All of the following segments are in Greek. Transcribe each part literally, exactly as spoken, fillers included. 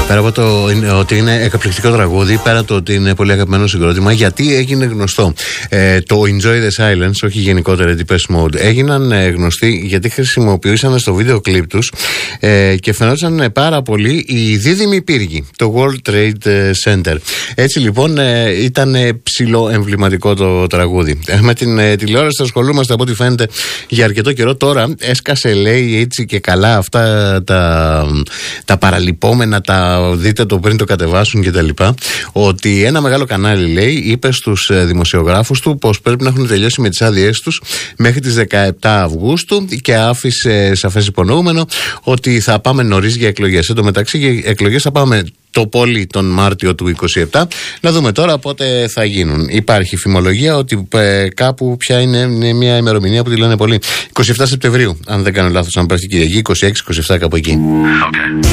Πέρα από το ότι είναι εκπληκτικό τραγούδι, πέρα από το ότι είναι πολύ αγαπημένο συγκρότημα, γιατί έγινε γνωστό. Ε, το Enjoy the Silence, όχι γενικότερα Depeche Mode, έγιναν ε, γνωστοί γιατί χρησιμοποιούσαν στο βίντεο κλιπ τους ε, και φαινόταν πάρα πολύ η δίδυμη πύργη, το World Trade Center. Έτσι λοιπόν ε, ήταν ψηλό εμβληματικό το τραγούδι. Ε, με την ε, τηλεόραση ασχολούμαστε από ό,τι φαίνεται για αρκετό καιρό. Τώρα έσκασε, λέει, έτσι και καλά αυτά τα, τα παραλυπόμενα, τα δείτε το πριν το κατεβάσουν κτλ. Ότι ένα μεγάλο κανάλι, λέει, είπε στους δημοσιογράφους του πως πρέπει να έχουν τελειώσει με τις άδειές τους μέχρι τις δεκαεπτά Αυγούστου και άφησε σαφές υπονοούμενο ότι θα πάμε νωρίς για εκλογές. Εν τω μεταξύ, για εκλογές θα πάμε το πολύ τον Μάρτιο του είκοσι επτά. Να δούμε τώρα πότε θα γίνουν. Υπάρχει φημολογία ότι ε, κάπου πια είναι, είναι μια ημερομηνία που τη λένε πολύ. είκοσι επτά Σεπτεμβρίου, αν δεν κάνω λάθος, αν πέφτει Κυριακή, είκοσι έξι είκοσι επτά κάπου εκεί. Okay.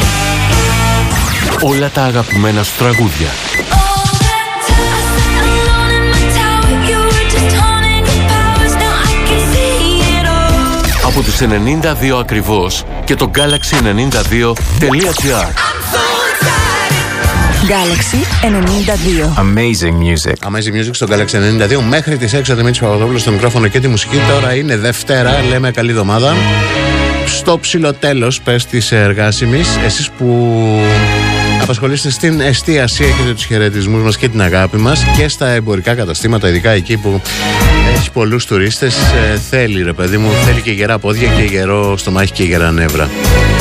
Όλα τα αγαπημένα σου τραγούδια. Από τους ενενήντα δύο ακριβώς και το Galaxy ενενήντα δύο τελεία τζι άρ. Galaxy ενενήντα δύο. Amazing music. Amazing music στο Galaxy ενενήντα δύο. Μέχρι τις έξι Δημήτρης Παπαδόπουλος στο μικρόφωνο και τη μουσική. Τώρα είναι Δευτέρα, λέμε καλή εβδομάδα. Στο ψηλό τέλος, πες της εργάσιμης. Εσείς που απασχολείστε στην εστίαση, έχετε τους χαιρετισμούς μας και την αγάπη μας, και στα εμπορικά καταστήματα, ειδικά εκεί που έχει πολλούς τουρίστες. Ε, θέλει, ρε παιδί μου, θέλει και γερά πόδια και γερό στομάχι και γερά νεύρα.